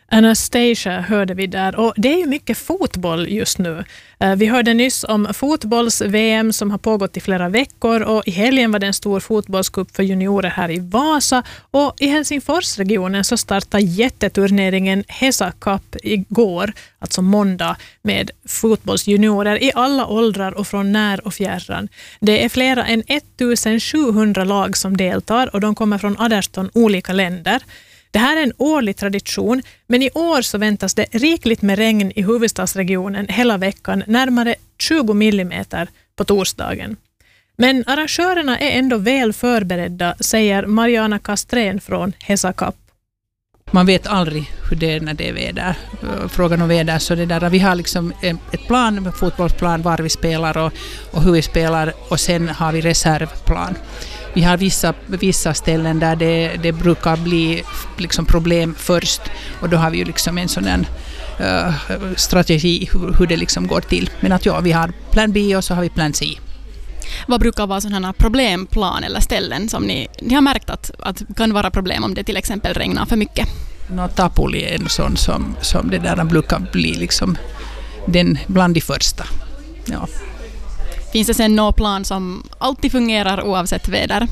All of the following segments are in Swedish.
Anastasia hörde vi där, och det är ju mycket fotboll just nu. Vi hörde nyss om fotbolls-VM som har pågått i flera veckor, och i helgen var det en stor fotbollscup för juniorer här i Vasa, och i Helsingforsregionen så startade jätteturneringen Hesa Cup igår, alltså måndag, med fotbollsjuniorer i alla åldrar och från när och fjärran. Det är flera än 1700 lag som deltar, och de kommer från 18 olika länder. Det här är en årlig tradition, men i år så väntas det rikligt med regn i huvudstadsregionen hela veckan, närmare 20 millimeter på torsdagen. Men arrangörerna är ändå väl förberedda, säger Mariana Castrén från Hesa Cup. Man vet aldrig hur det är när det är väder. Frågan om väder, så det där, vi har liksom ett plan, fotbollsplan var vi spelar och hur vi spelar, och sen har vi reservplan. Vi har vissa ställen där det brukar bli liksom problem först, och då har vi ju liksom en sån strategi hur det liksom går till. Men att vi har plan B och så har vi plan C. Vad brukar vara sådana problemplan eller ställen som ni har märkt att kan vara problem om det till exempel regnar för mycket? Tapuli är en sån som det där brukar bli liksom den bland de första. Ja. Finns det sen någon plan som alltid fungerar oavsett väder?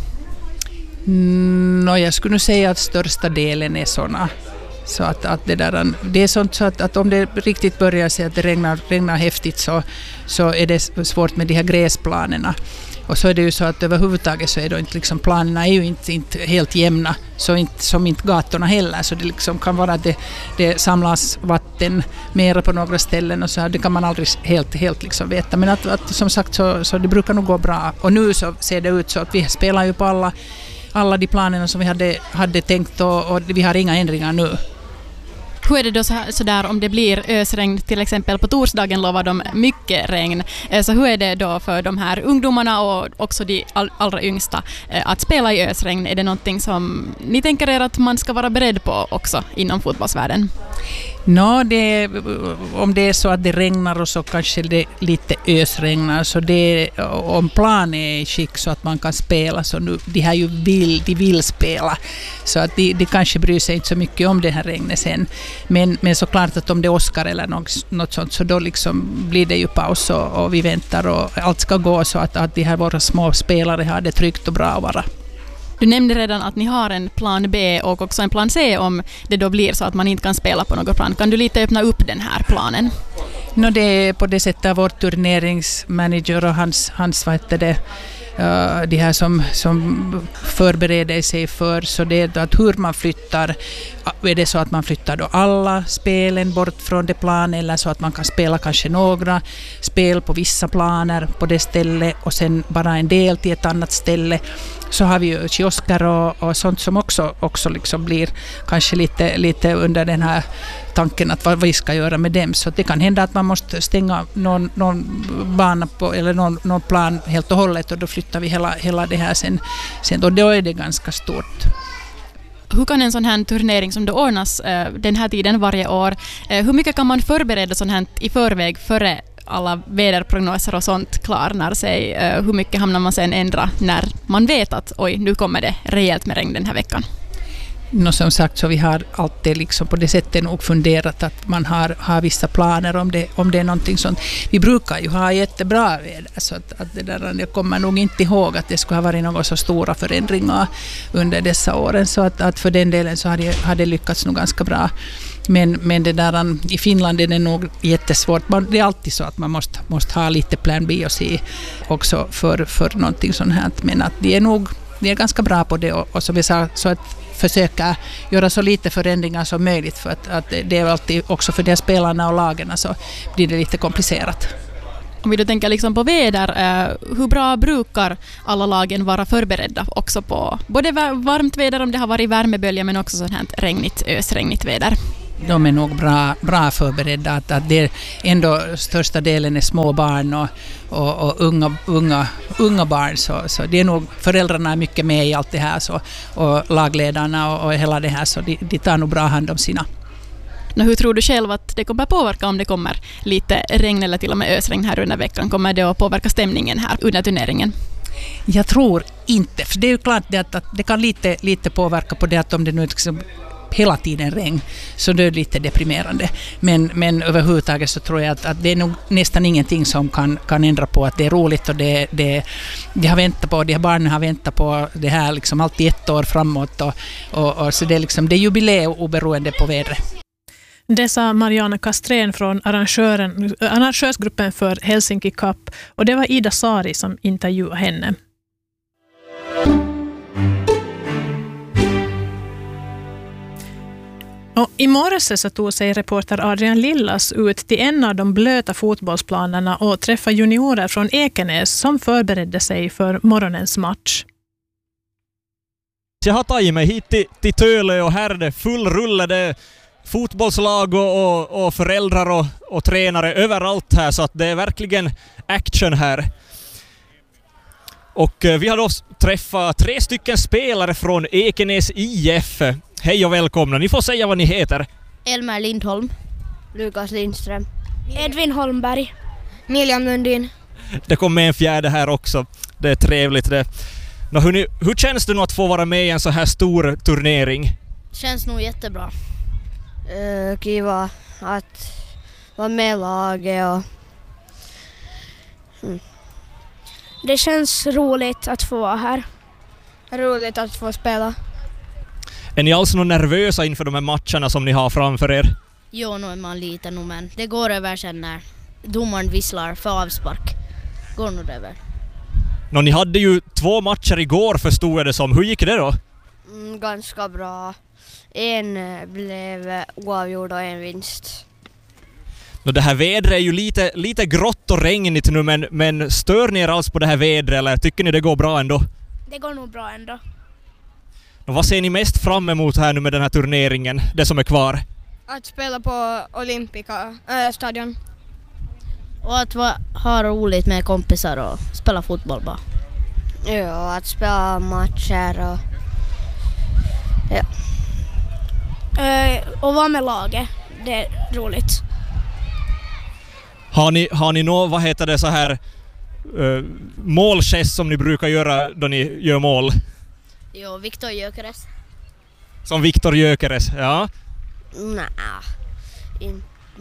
Jag skulle nog säga att största delen är sådana. Så att det är sånt så att om det riktigt börjar sig att det regnar häftigt, så är det svårt med de här gräsplanerna. Och så är det ju så att överhuvudtaget så är det inte liksom, planerna är ju inte helt jämna, som inte gatorna heller, så det liksom kan vara att det samlas vatten mer på några ställen, och så här, det kan man aldrig helt liksom veta. Men att som sagt så det brukar nog gå bra. Och nu så ser det ut så att vi spelar ju på alla de planerna som vi hade tänkt, och vi har inga ändringar nu. Hur är det då så där om det blir ösregn, till exempel på torsdagen lovar de mycket regn, så hur är det då för de här ungdomarna och också de allra yngsta att spela i ösregn? Är det någonting som ni tänker er att man ska vara beredd på också inom fotbollsvärlden? Om det är så att det regnar och så kanske det lite ösregnar, så om plan är i skick så att man kan spela, så nu, de vill spela, så att de kanske bryr sig inte så mycket om det här regnet sen. Men såklart att om det åskar eller något sånt, så då liksom blir det ju paus och vi väntar, och allt ska gå så att de här våra små spelare har det tryggt och bra att vara. Du nämnde redan att ni har en plan B och också en plan C om det då blir så att man inte kan spela på något plan. Kan du lite öppna upp den här planen? Det är på det sättet vår turneringsmanager och hans vad heter det, de här som förbereder sig för, så det är att hur man flyttar, är det så att man flyttar då alla spelen bort från det planen, eller så att man kan spela kanske några spel på vissa planer på det stället och sen bara en del till ett annat ställe. Så har vi ju kiosker och sånt som också liksom blir kanske lite under den här tanken att vad vi ska göra med dem. Så det kan hända att man måste stänga någon bana på, eller någon plan helt och hållet, och då flyttar vi hela det här sen, och då är det ganska stort. Hur kan en sån här turnering som det ordnas den här tiden varje år, hur mycket kan man förbereda sån här i förväg före alla väderprognoser och sånt klarnar sig? Hur mycket hamnar man sen ändra när man vet att nu kommer det rejält med regn den här veckan? Som sagt, så vi har alltid liksom på det sättet nog funderat att man har vissa planer om det är någonting sånt. Vi brukar ju ha jättebra väder, så att det där, jag kommer nog inte ihåg att det skulle ha varit några så stora förändringar under dessa åren, så att för den delen så har det lyckats nog ganska bra. Men det där, i Finland är det nog jättesvårt. Det är alltid så att man måste ha lite plan B och C också för någonting sånt här. Men att det är ganska bra på det, och som vi sa, så att försöka göra så lite förändringar som möjligt, för att det är alltid också för de spelarna och lagarna så blir det lite komplicerat. Om vi då tänker liksom på väder, hur bra brukar alla lagen vara förberedda också på både varmt väder om det har varit värmebölja, men också sånt här ösregnigt väder? De är nog bra förberedda, att det är ändå största delen är små barn och unga barn, så det är nog, föräldrarna är mycket med i allt det här, så, och lagledarna och hela det här, så de tar nog bra hand om sina. Hur tror du själv att det kommer påverka om det kommer lite regn eller till och med ösregn här under veckan? Kommer det att påverka stämningen här under turneringen? Jag tror inte, för det är ju klart att det kan lite påverka på det, att om det nu liksom hela tiden regn, så det är lite deprimerande. Men överhuvudtaget så tror jag att det är nog nästan ingenting som kan ändra på att det är roligt, och de har väntat på, de här barnen har väntat på det här liksom alltid ett år framåt, och så det är liksom, det är jubileum oberoende på vädret. Det sa Mariana Kastrén från arrangörsgruppen för Helsinki Cup, och det var Ida Sari som intervjuade henne. Och i morse så tog sig reporter Adrian Lillas ut till en av de blöta fotbollsplanerna och träffade juniorer från Ekenäs som förberedde sig för morgonens match. Jag har tagit mig hit till Tölö, och här är det full rulle. Det är fotbollslag och föräldrar och tränare överallt här, så att det är verkligen action här. Och vi har då träffat 3 stycken spelare från Ekenäs IF. Hej och välkomna. Ni får säga vad ni heter. Elmer Lindholm. Lukas Lindström. Edvin Holmberg. Miriam Lundin. Det kom med en fjärde här också. Det är trevligt det. Nå, hur känns det nu att få vara med i en så här stor turnering? Känns nog jättebra. Kiva att vara med i laget och... Det känns roligt att få vara här. Roligt att få spela. Är ni alls någon nervösa inför de här matcherna som ni har framför er? Jo, nu är man lite nu, men det går över sen när domaren visslar för avspark. Går nog över. Nå, ni hade ju 2 matcher igår, förstod jag det som. Hur gick det då? Ganska bra. En blev oavgjord och en vinst. Nå, det här vädret är ju lite grått och regnigt nu, men stör ni er alls på det här vädret, eller tycker ni det går bra ändå? Det går nog bra ändå. Nå, vad ser ni mest fram emot här nu med den här turneringen, det som är kvar? Att spela på Olympica stadion. Och att ha roligt med kompisar och spela fotboll bara. Ja, att spela matcher och... Ja. Och vara med laget. Det är roligt. Har ni nå, vad heter det, så här målgest som ni brukar göra då ni gör mål? Jo, Viktor Gyökeres. Som Viktor Gyökeres, ja. Nej.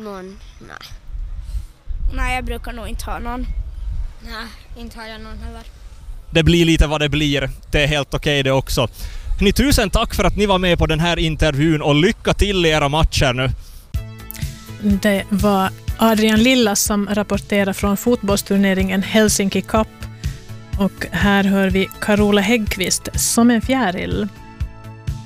Nej, jag brukar nog inte ha någon. Nej, inte har jag någon heller. Det blir lite vad det blir. Det är helt okej det också. Ni, tusen tack för att ni var med på den här intervjun, och lycka till i era matcher nu. Det var Adrian Lillas som rapporterar från fotbollsturneringen Helsinki Cup. Och här hör vi Carola Häggkvist, Som en fjäril.